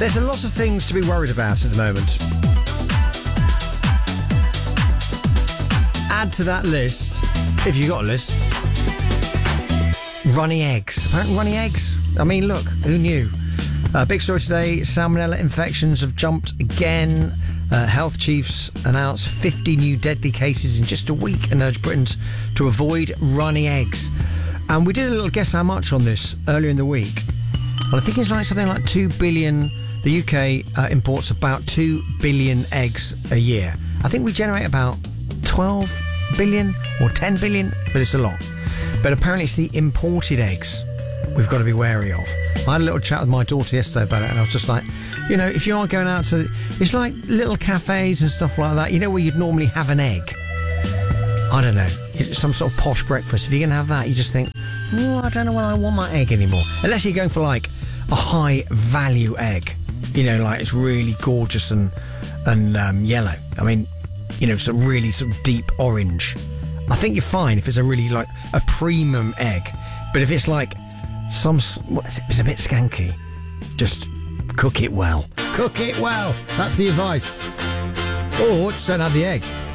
There's a lot of things to be worried about at the moment. Add to that list, if you got a list, runny eggs. Apparently runny eggs. I mean, look, who knew? Big story today, salmonella infections have jumped again. Health chiefs announced 50 new deadly cases in just a week and urged Britons to avoid runny eggs. And we did a little guess how much on this earlier in the week. And I think it's like something like 2 billion. The UK imports about 2 billion eggs a year. I think we generate about 12 billion or 10 billion, but it's a lot. But apparently it's the imported eggs we've got to be wary of. I had a little chat with my daughter yesterday about it, and I was just like, you know, if you are going out to... It's like little cafes and stuff like that, you know, where you'd normally have an egg. I don't know, some sort of posh breakfast. If you're going to have that, you just think, oh, I don't know whether I want my egg anymore. Unless you're going for like a high value egg, you know, like it's really gorgeous and yellow. I mean, you know, some really sort of deep orange. I think you're fine if it's a really like a premium egg. But if it's like it's a bit skanky, just cook it well. Cook it well. That's the advice. Or just don't have the egg.